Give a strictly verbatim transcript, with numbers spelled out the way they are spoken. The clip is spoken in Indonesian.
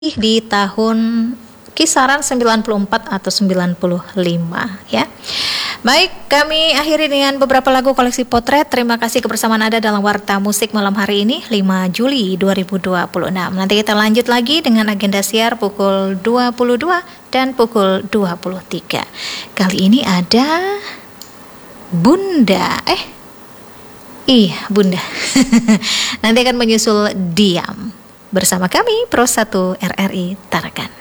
di tahun kisaran sembilan puluh empat atau sembilan puluh lima ya. Baik, kami akhiri dengan beberapa lagu koleksi potret. Terima kasih kebersamaan Anda dalam Warta Musik malam hari ini, lima Juli dua ribu dua puluh enam. Nanti kita lanjut lagi dengan agenda siar pukul dua puluh dua dan pukul dua puluh tiga. Kali ini ada Bunda. Eh, iya Bunda. Nanti akan menyusul Diam. Bersama kami Pro satu R R I Tarakan.